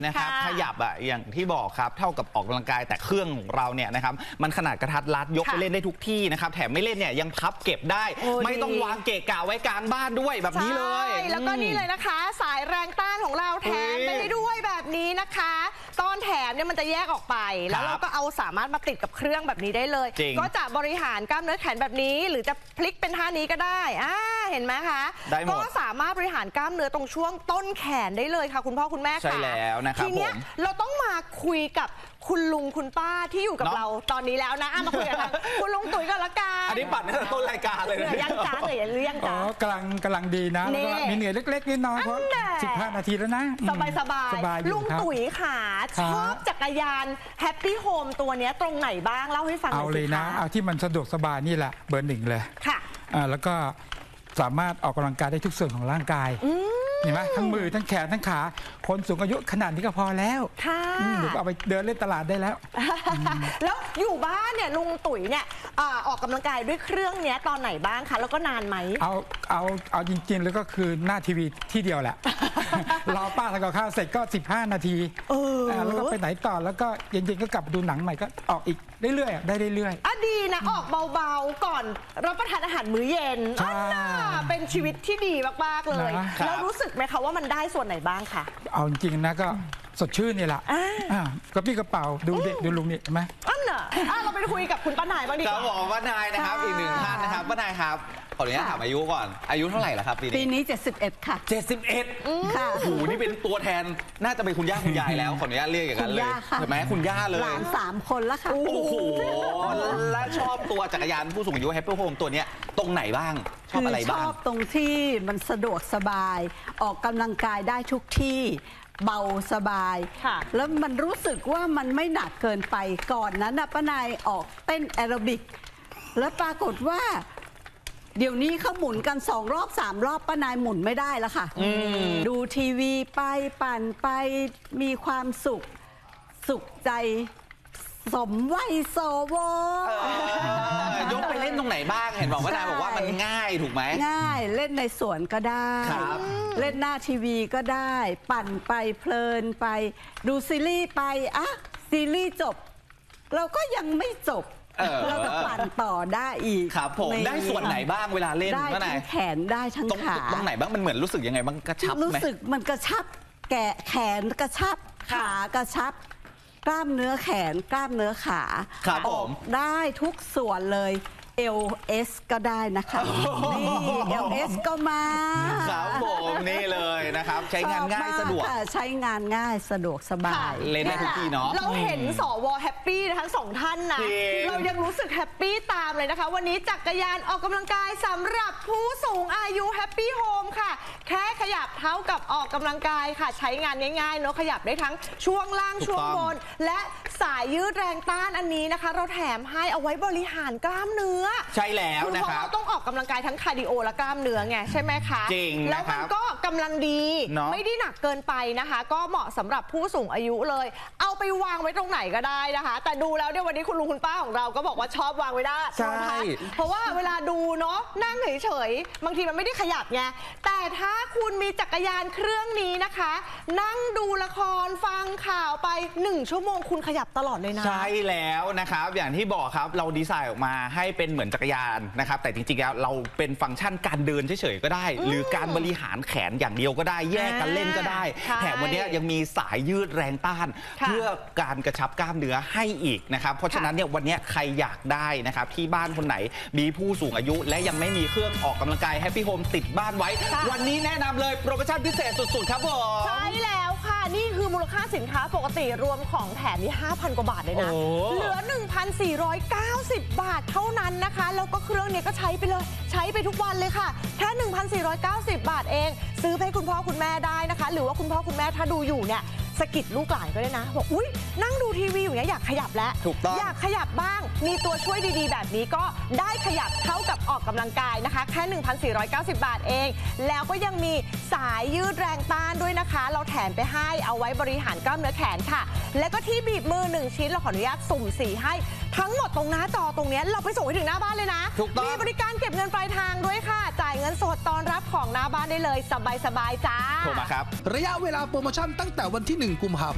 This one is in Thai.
นะครับขยับอย่างที่บอกครับเท่ากับออกกำลังกายแต่เครื่องของเราเนี่ยนะครับมันขนาดกระทัดรัดยกไปเล่นได้ทุกที่นะครับแถมไม่เล่นเนี่ยยังพับเก็บได้ไม่ต้องวางเกะกะไว้กลางบ้านด้วยแบบนี้เลยแล้วก็นี่เลยนะคะสายแรงต้านของเราแถมไปให้ด้วยแบบนี้นะคะตอนแถมเนี่ยมันจะแยกออกไปแล้วเราก็เอาสามารถมาติดกับเครื่องแบบนี้ได้เลยก็จะบริหารกล้ามเนื้อแขนแบบนี้หรือจะพลิกเป็นท่านี้ก็ได้เห็นไหมคะก็สามารถบริหารกล้ามเนื้อตรงช่วงต้นแขนได้เลยค่ะคุณพ่อคุณแม่ค่ะใช่แล้วนะครับทีนี้เราต้องมาคุยกับคุณลุงคุณป้าที่อยู่กับเราตอนนี้แล้วนะมาคุยกันคุณลุงตุ๋ยก่อนละกันอันนี้ปัดตั้งแต่ต้นรายการเลยนะยังจ้าเลยเรื่องจ้ากำลังดีนะแล้วก็มีเหนื่อยเล็กๆนิดน้อยเพราะ15 นาทีแล้วนะสบายลุงตุ๋ยขาชอบจักรยานแฮปปี้โฮมตัวนี้ตรงไหนบ้างเล่าให้ฟังหน่อยสิคะเอาเลยนะเอาที่มันสะดวกสบายนี่แหละเบอร์ 1เลยค่ะแล้วก็สามารถออกกำลังกายได้ทุกส่วนของร่างกายเห็นไหมทั้งมือทั้งแขนทั้งขาคนสูงอายุขนาดนี้ก็พอแล้วหรือเอาไปเดินเล่นตลาดได้แล้วแล้วอยู่บ้านเนี่ยลุงตุ๋ยเนี่ยออกกำลังกายด้วยเครื่องเนี้ยตอนไหนบ้างคะแล้วก็นานไหมเอาจริงๆแล้วก็คือหน้าทีวีที่เดียวแหละรอป้าทำกับข้าวเสร็จก็15 นาทีแล้วก็ไปไหนต่อแล้วก็เย็นๆก็กลับดูหนังใหม่ก็ออกอีกเรื่อยๆได้เรื่อยๆดีนะออกเบาๆก่อนรับประทานอาหารมื้อเย็นเป็นชีวิตที่ดีมากๆเลยแล้วรู้สึกไหมคะว่ามันได้ส่วนไหนบ้างคะเอาจริงๆนะก็สดชื่นนี่แหละกระปี้กระเป๋าดูเด็กดูลุงนี่ไหมเราไปคุยกับคุณป้านายบ้างดีกว่าครับผมป้านายนะครับอีกหนึ่งท่านนะครับป้านายครับขออนุญาตถามอายุก่อนอายุเท่าไหร่ล่ะครับปีนี้71ค่ะ 71ค่ะโอ้โหนี่เป็นตัวแทนน่าจะเป็นคุณย่าคุณยายแล้วขออนุญาตเรียกอย่างนั้นเลยใช่ไหมคุณย่าเลยหลาน3 คนแล้วค่ะโอ้โหและชอบตัวจักรยานผู้สูงอายุแฮปปี้โฮมตัวเนี้ยตรงไหนบ้างชอบอะไรบ้างชอบตรงที่มันสะดวกสบายออกกำลังกายได้ทุกที่เบาสบายแล้วมันรู้สึกว่ามันไม่หนักเกินไปก่อนนั้นป้านายออกเต้นแอโรบิกแล้วปรากฏว่าเดี๋ยวนี้เขาหมุนกัน2 รอบ 3 รอบป้านายหมุนไม่ได้แล้วค่ะดูทีวีไปปั่นไปมีความสุขใจสมวัยโซโวยกไปเล่นตรงไหนบ้างเห็นบอกว่านายบอกว่ามันง่ายถูกไหมง่ายเล่นในสวนก็ได้เล่นหน้าทีวีก็ได้ปั่นไปเพลินไปดูซีรีส์ไปซีรีส์จบเราก็ยังไม่จบเราก็ปั่นต่อได้อีกครับผมได้ส่วนไหนบ้างเวลาเล่นได้ทั้งแขนได้ทั้งขาตรงไหนบ้างมันเหมือนรู้สึกยังไงบ้างกระชับไหมรู้สึกมันกระชับแขนกระชับขากระชับกล้ามเนื้อแขนกล้ามเนื้อขาออกได้ทุกส่วนเลยLS ก็ได้นะคะนี่ LS ก็มาครับผมนี่เลยนะครับใช้งานง่ายสะดวกใช้งานง่ายสะดวกสบายเล่นได้ทุกที่เนาะเราเห็นสวแฮปปี้ทั้ง2 ท่านนะเรายังรู้สึกแฮปปี้ตามเลยนะคะวันนี้จักรยานออกกำลังกายสำหรับผู้สูงอายุแฮปปี้โฮมค่ะแค่ขยับเท้ากับออกกำลังกายค่ะใช้งานง่ายๆเนาะขยับได้ทั้งช่วงล่างช่วงบนและสายยืดแรงต้านอันนี้นะคะเราแถมให้เอาไว้บริหารกล้ามเนื้อใช่แล้วนะครับต้องออกกำลังกายทั้งคาร์ดิโอและกล้ามเนื้อไงใช่ไหมคะจริงแล้วมันก็กำลังดีไม่ได้หนักเกินไปนะคะก็เหมาะสำหรับผู้สูงอายุเลยเอาไปวางไว้ตรงไหนก็ได้นะคะแต่ดูแล้วเดี๋ยววันนี้คุณลุงคุณป้าของเราก็บอกว่าชอบวางไว้ได้ใช่เพราะว่าเวลาดูเนาะนั่งเฉยๆบางทีมันไม่ได้ขยับไงแต่ถ้าคุณมีจักรยานเครื่องนี้นะคะนั่งดูละครฟังข่าวไป1 ชั่วโมงคุณขยับตลอดเลยนะใช่แล้วนะครับอย่างที่บอกครับเราดีไซน์ออกมาให้เป็นเหมือนจักรยานนะครับแต่จริงๆแล้วเราเป็นฟังก์ชันการเดินเฉยๆก็ได้หรือการบริหารแขนอย่างเดียวก็ได้แยกกันเล่นก็ได้แถมวันนี้ยังมีสายยืดแรงต้านเพื่อการกระชับกล้ามเนื้อให้อีกนะครับเพราะฉะนั้นเนี่ยวันนี้ใครอยากได้นะครับที่บ้านคนไหนมีผู้สูงอายุและยังไม่มีเครื่องออกกำลังกายแฮปปี้โฮมติดบ้านไว้วันนี้แนะนำเลยโปรโมชั่นพิเศษสุดๆครับผมใช่แล้วค่ะนี่คือมูลค่าสินค้าปกติรวมของแถมนี่ 5,000 กว่าบาทเลยนะเหลือ 1,490 บาทเท่านั้นนะคะแล้วก็เครื่องนี้ก็ใช้ไปเลยใช้ไปทุกวันเลยค่ะแค่ 1,490 บาทเองซื้อให้คุณพ่อคุณแม่ได้นะคะหรือว่าคุณพ่อคุณแม่ถ้าดูอยู่เนี่ยสกิดลูกหลานก็ได้นะบอกอุ๊ยนั่งดูทีวีอยู่เนี่ยอยากขยับแล้วอยากขยับบ้างมีตัวช่วยดีๆแบบนี้ก็ได้ขยับเท่ากับออกกำลังกายนะคะแค่ 1,490 บาทเองแล้วก็ยังมีสายยืดแรงต้านด้วยนะคะเราแถมไปให้เอาไว้บริหารกล้ามเนื้อแขนค่ะแล้วก็ที่บีบมือ1 ชิ้นเราขออนุญาตสุ่มสีให้ทั้งหมดตรงหน้าจอตรงนี้เราไปส่งให้ถึงหน้าบ้านเลยนะมีบริการเก็บเงินปลายทางด้วยค่ะจ่ายเงินสดตอนรับของหน้าบ้านได้เลยสบายๆจ้าโทรมาครับระยะเวลาโปรโมชั่นตั้งแต่วันที่ 1 กุมภาพันธ์